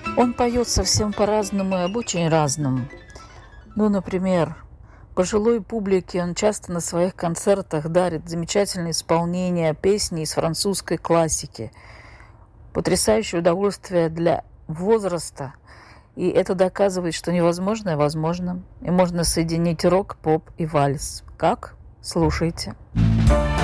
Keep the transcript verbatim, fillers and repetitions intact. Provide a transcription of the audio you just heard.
Он поет совсем по-разному и об очень разном. Ну, например, пожилой публике он часто на своих концертах дарит замечательное исполнение песни из французской классики. Потрясающее удовольствие для возраста. И это доказывает, что невозможное возможно. И можно соединить рок, поп и вальс. Как? Слушайте.